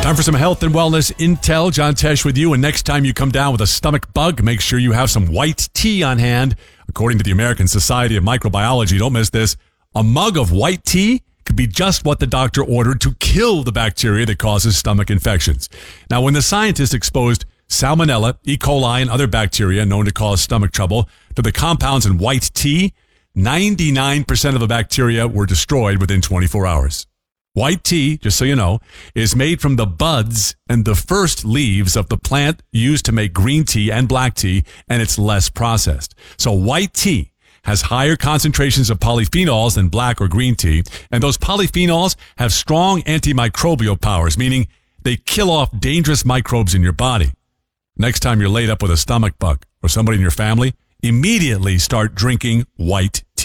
Time for some health and wellness intel. John Tesh with you. And next time you come down with a stomach bug, make sure you have some white tea on hand. According to the American Society of Microbiology, don't miss this, a mug of white tea could be just what the doctor ordered to kill the bacteria that causes stomach infections. Now, when the scientists exposed Salmonella, E. coli, and other bacteria known to cause stomach trouble to the compounds in white tea, 99% of the bacteria were destroyed within 24 hours. White tea, just so you know, is made from the buds and the first leaves of the plant used to make green tea and black tea, and it's less processed. So white tea has higher concentrations of polyphenols than black or green tea, and those polyphenols have strong antimicrobial powers, meaning they kill off dangerous microbes in your body. Next time you're laid up with a stomach bug or somebody in your family, immediately start drinking white tea.